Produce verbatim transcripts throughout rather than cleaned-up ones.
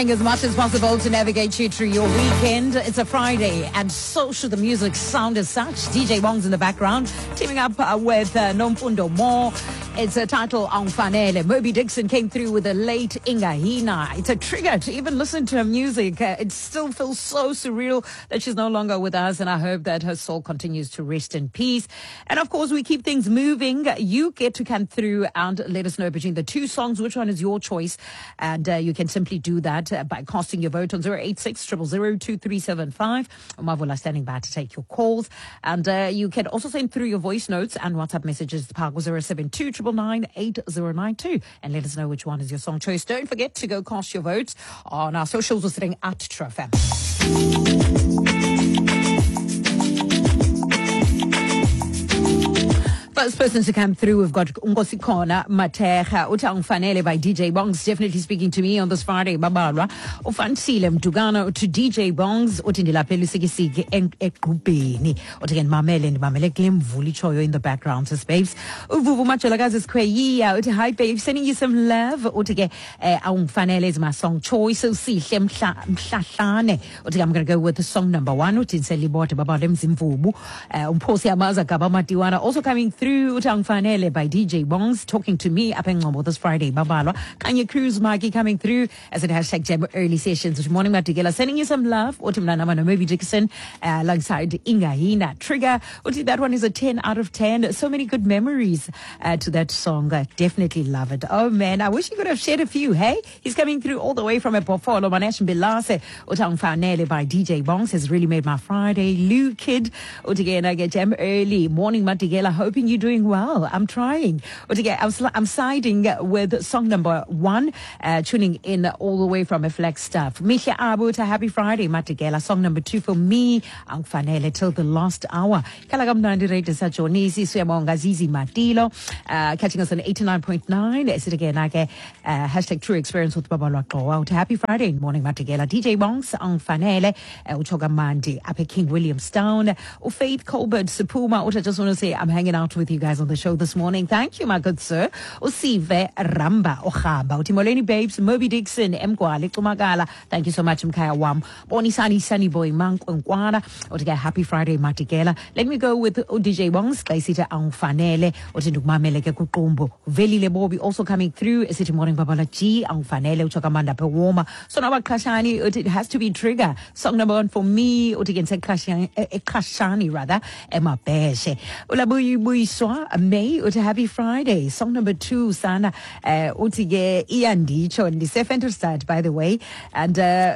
trying as much as possible to navigate you through your weekend. It's a Friday, and so should the music sound as such. D J Bong's in the background, teaming up uh, with uh, Nomfundo Mo. It's a title on Fanele. Moby Dixon came through with a late Ingahina. It's a trigger to even listen to her music. Uh, it still feels so surreal that she's no longer with us, and I hope that her soul continues to rest in peace. And of course, we keep things moving. You get to come through and let us know between the two songs which one is your choice, and uh, you can simply do that uh, by casting your vote on zero eight six, zero zero zero, two three seven five. Mavula standing by to take your calls, and uh, you can also send through your voice notes and WhatsApp messages to Pago zero seven two nine nine eight zero nine two and let us know which one is your song choice. Don't forget to go cast your votes on our socials. We're sitting at Trafam. First person to come through, we've got Ungosikona Mateja Utang Fanele by D J Bongs, definitely speaking to me on this Friday. Babalwa Ufansile Mdugano to D J Bongs Utindila Pelusikisiki Ekubeni Utigen Mamele and Mamele Glim Vulichoyo in the background. So babes Uvuvu Macholagaz is Quaya Uti hi babes, sending you some love. Utige Aung Fanele is my song choice. So see him Shashane Uti. I'm gonna go with the song number one, Utin Selibota Babadem Zimvubu Umposi Amaza Kabamatiwana, also coming through Utang Fanele by D J Bongs, talking to me up in Ngombo this Friday. Babalwa Kanye Cruz Maggie coming through as it hashtag Jam early sessions. Good morning, Matigela, sending you some love. Utimlana Mana Moby Dixon uh, alongside Ingahina Trigger. Uti, that one is a ten out of ten. So many good memories uh, to that song. I definitely love it. Oh man, I wish you could have shared a few. Hey, he's coming through all the way from a Pofolo Manesh Bilase. Utang Fanele by D J Bongs has really made my Friday. Lou Kid Utigena get Jam early. Morning, Matigela, hoping you doing well. I'm trying. I'm, I'm siding with song number one, uh, tuning in all the way from a Flagstaff. Micha Abu to Happy Friday, Matigela. Song number two for me, Ang Fanele till the last hour. Kalagam Nandi sa Jonisi, Suyamonga Zizi Matilo, uh, catching us on eighty-nine point nine. Is it again like a uh, hashtag true experience with Babala Kloa to Happy Friday morning, Matigela. D J Bongs, Ang Fanele, Uchoga Mandi, Ape King Williamstown, or Faith Colbert, Supuma. I just want to say I'm hanging out with you guys on the show this morning. Thank you, my good sir. Usive Ramba Ochaba Utimoleni babes, Moby Dixon, Mkwale Tumagala. Thank you so much, Mkaya Wam. Boni Sani Sunny Boy Mank Nkwana. Or to get happy Friday, Matigela. Let me go with D J Bongs, Kaisita Ang Fanele, or to Meleke Kukumbo. Veli Lebobi also coming through. Is it morning Babala G, Ang Fanele, Uchakamanda Pewoma. So now Klashani, it has to be Trigger. Song number one for me, or to get Klashani rather, Emma Beshe. Ulabu Buiswa, May, or to Happy Friday. Song number two, Sana, Utige Iandicho, and the Defender start, by the way. And uh,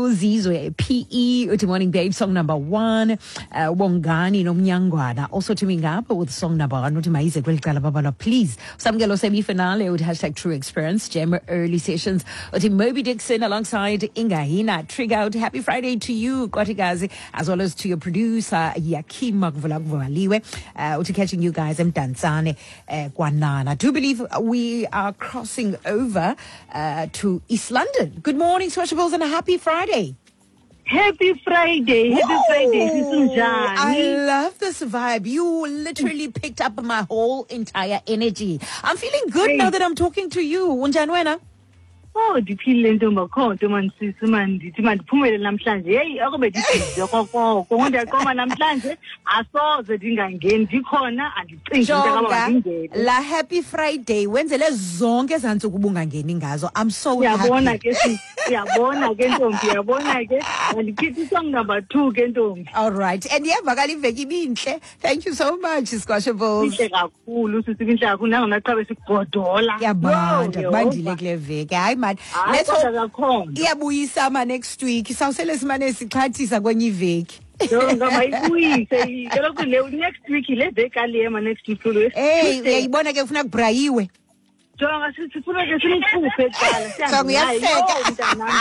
Zizo, P E, Uti Morning Babe, song number one, Wongani, no Mnyangwana. Also to Mingapa with song number one, Uti Maize, Great Kalababala, please. Samgelo semi finale with hashtag true experience, Jam early sessions. Uti Moby Dixon alongside Ingahina. Trigger out. Happy Friday to you, Kotigazi, as well as to your producer, Yakim Magvulagvaliwe. Uh, Uti catching you guys in Tanzania, Guanana. I do believe we are crossing over uh, to East London. Good morning, Swashables, and a happy Friday. Happy Friday. Happy Whoa. Friday. I love this vibe. You literally picked up my whole entire energy. I'm feeling good hey. now that I'm talking to you. Unjanwena? Oh, diphile ntombi khonto manisisi mandithi mandiphumele namhlanje. Hey, akube diphile kokoko. Konke akoma namhlanje asoze ndingangeni ndikhona andicingi ngaba ngingene. La happy Friday wenzele zonke ezantsi kubungangeni ngazo. I'm so happy. Yabona ke si yabona ke ntombi yabona ke andikithi song number two ke ntombi. All right. And yevakala iveki ibinhle. Thank you so much, Squashables. Inhle kakhulu sisibinhle kakhulu nangona xa besigodola. Yabanda bandile kule veki. Hayi man. Let's hope iyabuyisa ma next week. Sawusele simane sixhathisa kwenye iveki. No, ngabuyise. Lokho le next week le veki aliyema next week lo. Hey, uyayibona ke ufuna kubrayiwe. Jonga sifuna ke simkhuphe eqala. Siyangiyaseka.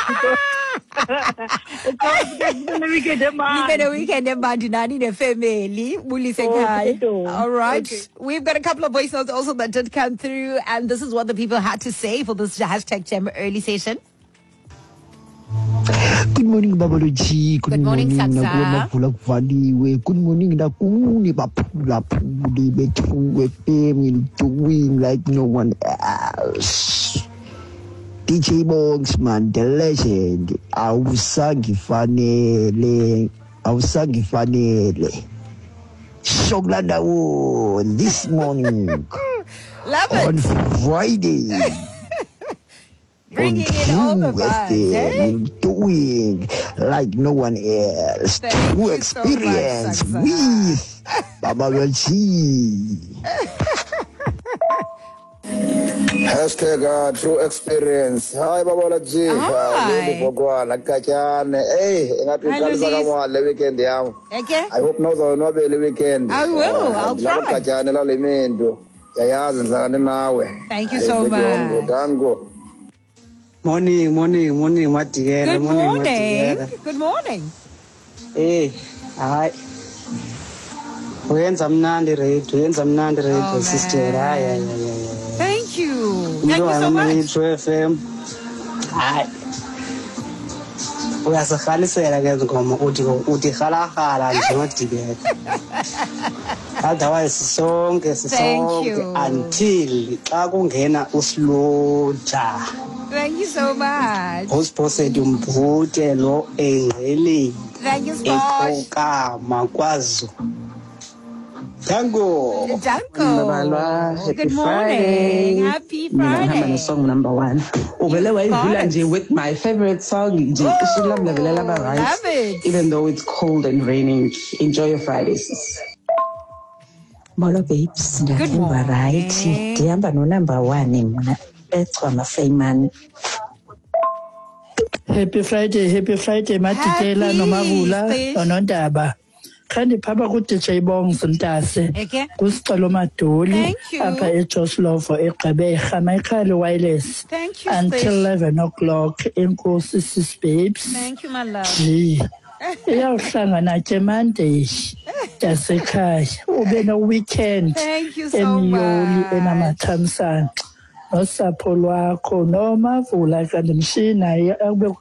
You've been a weekend emandi nani ne family bulise ekhaya. All right, okay. We've got a couple of voice notes also that did come through, and this is what the people had to say for this hashtag Jam early session. Good morning, Babaloji. Good, Good morning, Saksa. Good morning, Nakuni Bapula Pudi Betu with Pemil doing like no one else. D J Bongs man, the legend. Awusangifanele, awusangifanele. Shoglanda wo this morning Love on it. Friday. Bringing on it all the True vibes, F M, eh? doing like no one else. Thank True you so much, experience Saksa. with Babalogy. Hashtag uh, true experience. Hi, Babalaji. Hi. Lili Bogwana, Kachane. Hey, Hi, ngathi Lulis. kama le weekend yami. Okay. I hope now the no be le weekend. I will. I'll Laba try. Kachane la lemendo. Yayazi nzana nawe. Thank you so much. Dango. Morning, morning, morning, Matigela. Good morning. Matigela. Good morning. Eh, hayi. Uyenza mnandi radio, uyenza mnandi radio Oh, sister. man. Hayi, hayi, hayi. Thank you. Thank you so much. True F M. Hayi. Uyasihalisela ke ngoma uthi uthi khala khala nje Matigela. Otherwise sonke sisonke you. until xa kungena uSloja. Thank you so much. Usposedi umbhute lo engceleni. Thank you, Sposh. Ekokama kwaZulu. Dango. Danko. Babalwa, happy Good morning. Friday. Happy Mina ngihamba Friday. ne-song number one. Uvele wayivula Vibes. nje with my favorite song nje isilamlavelela Love ama-right it. even though it's cold and raining. Enjoy your Fridays. Molo babes, Good ndihamba right. morning. Ndihamba no number one mna. Echwa Feyman. Happy Friday, happy Friday, Matikela, Happy, Nomavula, Fish. Nonondaba. Kandi phapha ku D J Bongs Ntase. Okay. Kusicelo Madoli. Thank you. Apha eJoslovo eGqeberha, Michael Wireless. Thank you, Until Fish. eleven o'clock, Enkosi sis babes. Thank you, my love. Gee. Iyawuhlangana ke Monday. Yasekhaya. Ube no weekend. Thank you so Emiyoli much. enamathamsanqa. Nosapho lwakho nomavula kanti mshina